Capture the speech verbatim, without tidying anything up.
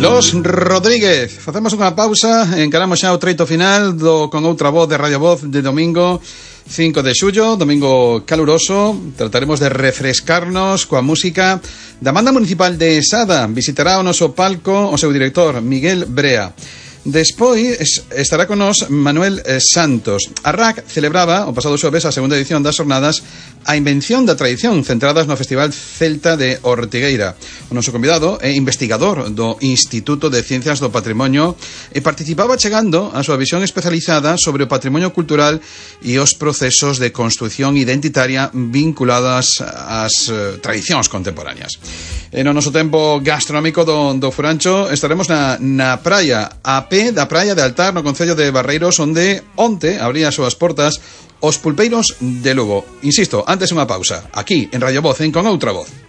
Los Rodríguez. Facemos unha pausa, encaramos xa o treito final do Con Outra Voz de Radio Voz de domingo cinco de xullo, domingo caluroso. Trataremos de refrescarnos coa música da Banda Municipal de Sada. Visitará o noso palco o seu director, Miguel Brea. Despois estará con nos Manuel Santos. A R A C celebraba o pasado xoves a segunda edición das jornadas A Invención da Tradición, centradas no Festival Celta de Ortigueira. O noso convidado é investigador do Instituto de Ciencias do Patrimonio e participaba chegando a súa visión especializada sobre o patrimonio cultural e os procesos de construción identitaria vinculadas ás uh, tradicións contemporáneas. E no noso tempo gastronómico do, do Furancho estaremos na, na praia a pé da praia de Altar, no concello de Barreiros, onde onte abría as súas portas os pulpeiros de Lugo. Insisto, antes unha pausa, aquí en Radio Voz, en Con Outra Voz.